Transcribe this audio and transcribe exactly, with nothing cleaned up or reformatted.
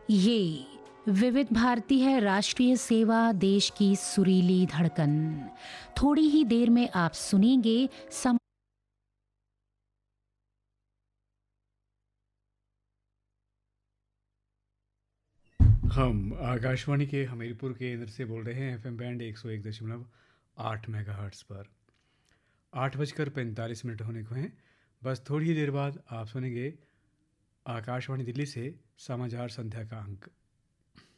ये विविध भारती है, राष्ट्रीय सेवा, देश की सुरीली धड़कन। थोड़ी ही देर में आप सुनेंगे सम हम आकाशवाणी के हमीरपुर केंद्र से बोल रहे हैं। एफएम बैंड एक सौ एक दशमलव आठ मेगाहर्ट्ज़ पर आठ बजकर पैंतालीस मिनट होने को हैं। बस थोड़ी ही देर बाद आप सुनेंगे आकाशवाणी दिल्ली से समाचार संध्या का अंक।